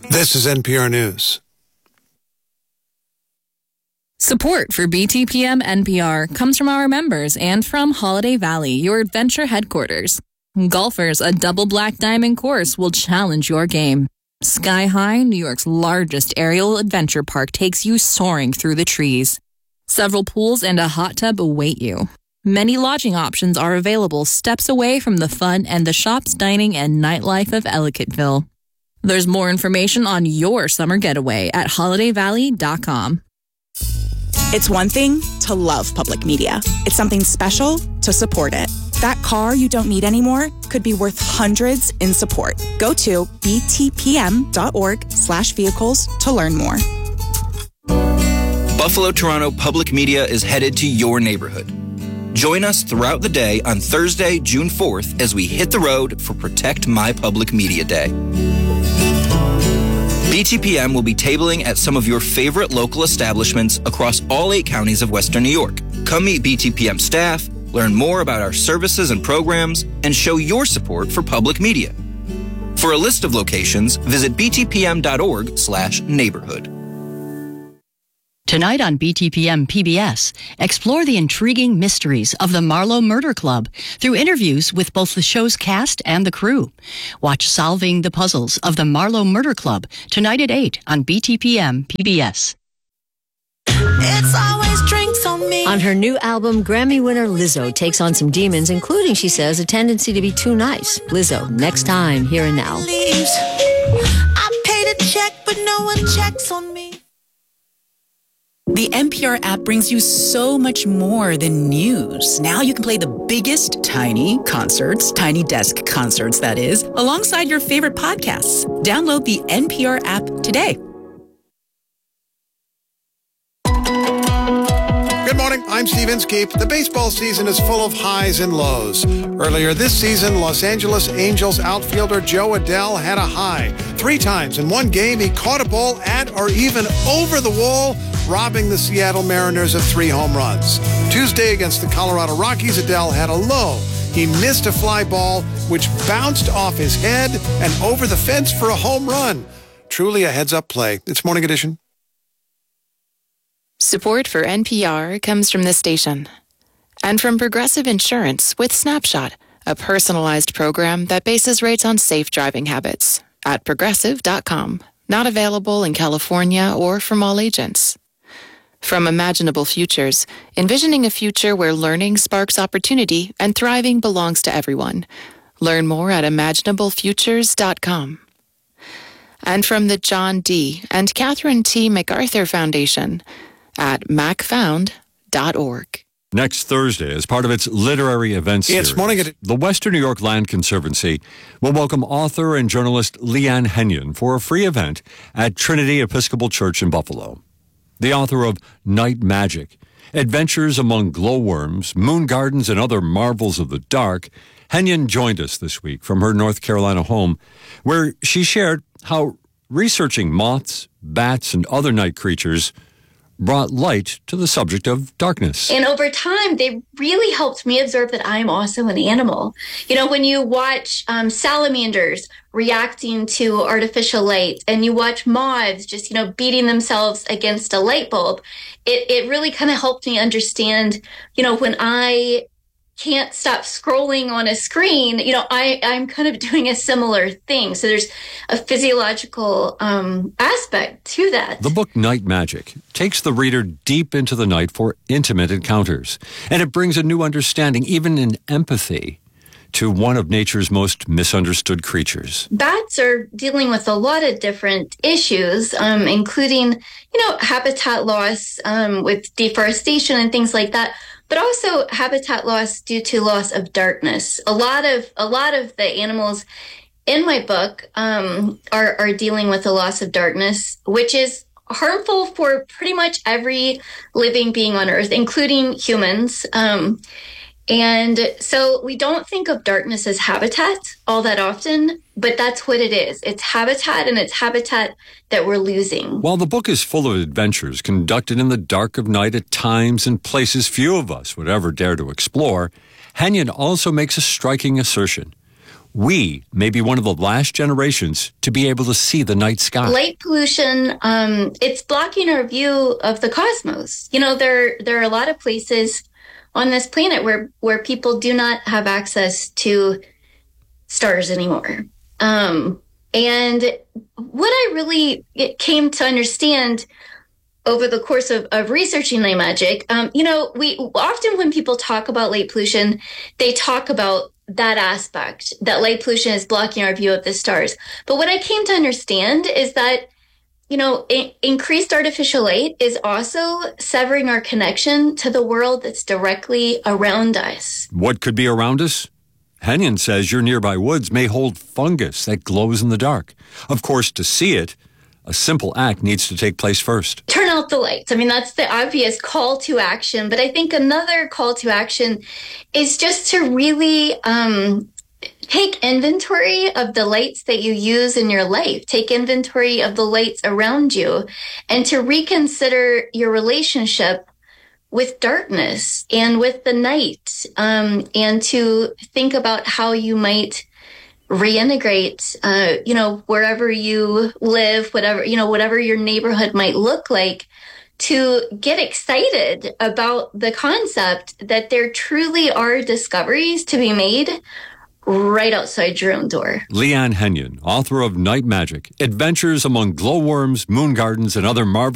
This is NPR News. Support for BTPM NPR comes from our members and from Holiday Valley, your adventure headquarters. Golfers, a double black diamond course will challenge your game. Sky High, New York's largest aerial adventure park, takes you soaring through the trees. Several pools and a hot tub await you. Many lodging options are available steps away from the fun and the shops, dining, and nightlife of Ellicottville. There's more information on your summer getaway at holidayvalley.com. It's one thing to love public media. It's something special to support it. That car you don't need anymore could be worth hundreds in support. Go to btpm.org/vehicles to learn more. Buffalo Toronto Public Media is headed to your neighborhood. Join us throughout the day on Thursday, June 4th, as we hit the road for Protect My Public Media Day. BTPM will be tabling at some of your favorite local establishments across all 8 counties of Western New York. Come meet BTPM staff, learn more about our services and programs, and show your support for public media. For a list of locations, visit btpm.org/neighborhood. Tonight on BTPM PBS, explore the intriguing mysteries of the Marlowe Murder Club through interviews with both the show's cast and the crew. Watch Solving the Puzzles of the Marlowe Murder Club tonight at 8 on BTPM PBS. It's always drinks on me. On her new album, Grammy winner Lizzo takes on some demons, including, she says, a tendency to be too nice. Lizzo, next time, here and now. I paid a check, but no one checks on me. The NPR app brings you so much more than news. Now you can play the biggest tiny desk concerts, that is, alongside your favorite podcasts. Download the NPR app today. Good morning, I'm Steve Inskeep. The baseball season is full of highs and lows. Earlier this season, Los Angeles Angels outfielder Jo Adell had a high. 3 times in one game, he caught a ball at or even over the wall, robbing the Seattle Mariners of 3 home runs. Tuesday against the Colorado Rockies, Adell had a low. He missed a fly ball, which bounced off his head and over the fence for a home run. Truly a heads-up play. It's Morning Edition. Support for NPR comes from this station and from Progressive Insurance with Snapshot, a personalized program that bases rates on safe driving habits at progressive.com. Not available in California or from all agents. From Imaginable Futures, envisioning a future where learning sparks opportunity and thriving belongs to everyone. Learn more at imaginablefutures.com. And from the John D. and Catherine T. MacArthur Foundation at macfound.org. Next Thursday, as part of its literary events series, the Western New York Land Conservancy will welcome author and journalist Leanne Henyon for a free event at Trinity Episcopal Church in Buffalo. The author of Night Magic, Adventures Among Glowworms, Moon Gardens, and Other Marvels of the Dark, Henyon joined us this week from her North Carolina home, where she shared how researching moths, bats, and other night creatures brought light to the subject of darkness. And over time, they really helped me observe that I'm also an animal. You know, when you watch salamanders reacting to artificial light and you watch moths just, beating themselves against a light bulb, it really kind of helped me understand, when I can't stop scrolling on a screen, I'm kind of doing a similar thing. So there's a physiological aspect to that. The book Night Magic takes the reader deep into the night for intimate encounters, and it brings a new understanding, even in empathy, to one of nature's most misunderstood creatures. Bats are dealing with a lot of different issues, including, habitat loss with deforestation and things like that. But also habitat loss due to loss of darkness. A lot of the animals in my book are dealing with the loss of darkness, which is harmful for pretty much every living being on Earth, including humans. And so we don't think of darkness as habitat all that often, but that's what it is. It's habitat, and it's habitat that we're losing. While the book is full of adventures conducted in the dark of night at times and places few of us would ever dare to explore, Henyon also makes a striking assertion. we may be one of the last generations to be able to see the night sky. Light pollution, it's blocking our view of the cosmos. You know, there are a lot of places on this planet where people do not have access to stars anymore. And what I really came to understand over the course of researching light magic, we often, when people talk about light pollution, they talk about that aspect, that light pollution is blocking our view of the stars. But what I came to understand is that, increased artificial light is also severing our connection to the world that's directly around us. What could be around us? Henyon says your nearby woods may hold fungus that glows in the dark. Of course, to see it, a simple act needs to take place first. Turn out the lights. I mean, that's the obvious call to action. But I think another call to action is just to really take inventory of the lights that you use in your life. Take inventory of the lights around you and to reconsider your relationship with darkness and with the night, and to think about how you might reintegrate, wherever you live, whatever your neighborhood might look like, to get excited about the concept that there truly are discoveries to be made right outside your own door. Leanne Henyon, author of Night Magic, Adventures Among Glowworms, Moon Gardens, and Other Marvelous